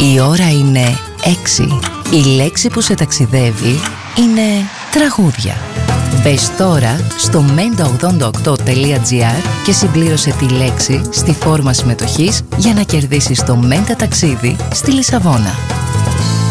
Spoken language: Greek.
Η ώρα είναι 6. Η λέξη που σε ταξιδεύει είναι τραγούδια. Μπες τώρα στο menta88.gr και συμπλήρωσε τη λέξη στη φόρμα συμμετοχής για να κερδίσεις το Menta ταξίδι στη Λισαβόνα.